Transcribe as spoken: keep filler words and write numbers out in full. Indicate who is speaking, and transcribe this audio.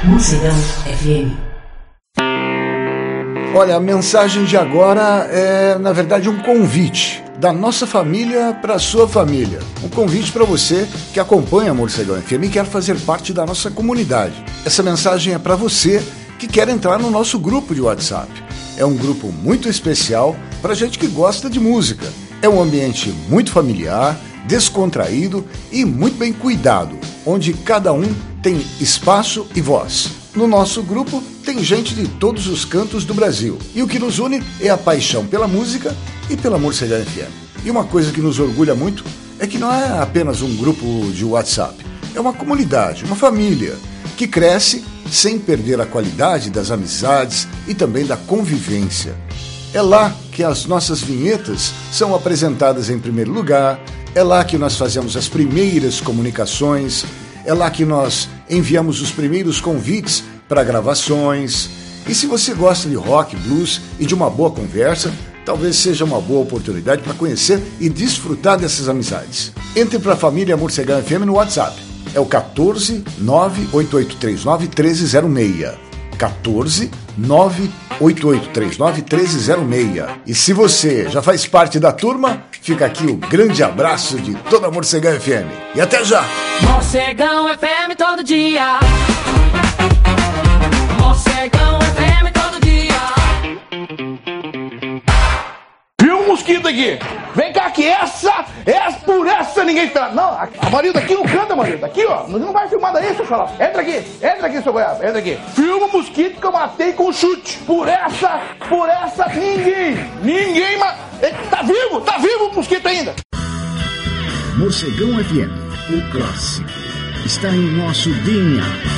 Speaker 1: Morcegão F M.
Speaker 2: Olha, a mensagem de agora é, na verdade, um convite da nossa família para a sua família. Um convite para você que acompanha a Morcegão F M e quer fazer parte da nossa comunidade. Essa mensagem é para você que quer entrar no nosso grupo de WhatsApp. É um grupo muito especial para gente que gosta de música. É um ambiente muito familiar, descontraído e muito bem cuidado, onde cada um tem espaço e voz. No nosso grupo tem gente de todos os cantos do Brasil. E o que nos une é a paixão pela música e pela Morcegão F M. E uma coisa que nos orgulha muito é que não é apenas um grupo de WhatsApp. É uma comunidade, uma família, que cresce sem perder a qualidade das amizades e também da convivência. É lá que as nossas vinhetas são apresentadas em primeiro lugar, é lá que nós fazemos as primeiras comunicações, é lá que nós enviamos os primeiros convites para gravações. E se você gosta de rock, blues e de uma boa conversa, talvez seja uma boa oportunidade para conhecer e desfrutar dessas amizades. Entre para a família Morcegão F M no WhatsApp. É o quatorze, nove oito oito três nove, um três zero seis. quatorze, nove oito oito três nove, um três zero seis. E se você já faz parte da turma, fica aqui o grande abraço de toda a Morcegão F M. E até já!
Speaker 3: Morcegão F M todo dia. Morcegão F M todo dia.
Speaker 4: Viu o mosquito aqui? Vem cá que essa, essa por essa ninguém espera. Não, a, a Marilda aqui não canta, Marilda. Aqui, ó. Não vai filmar daí, seu xarope. Entra aqui, entra aqui, seu goiaba, entra aqui. Filma o mosquito que eu matei com chute. Por essa, por essa, ninguém, ninguém, ma... Tá vivo, tá vivo o mosquito ainda.
Speaker 5: Morcegão F M, o clássico, está em nosso D N A.